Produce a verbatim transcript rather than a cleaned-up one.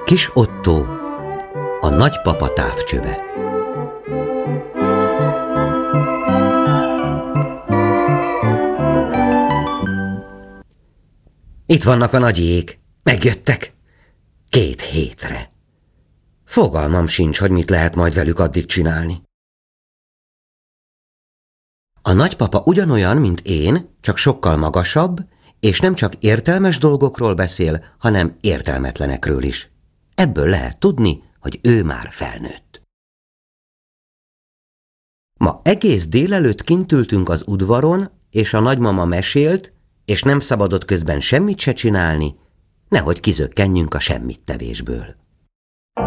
Kis Ottó, a nagypapa távcsöve. Itt vannak a nagyék, megjöttek. Két hétre. Fogalmam sincs, hogy mit lehet majd velük addig csinálni. A nagypapa ugyanolyan, mint én, csak sokkal magasabb, és nem csak értelmes dolgokról beszél, hanem értelmetlenekről is. Ebből lehet tudni, hogy ő már felnőtt. Ma egész délelőtt kint ültünk az udvaron, és a nagymama mesélt, és nem szabadott közben semmit se csinálni, nehogy kizökkenjünk a semmittevésből.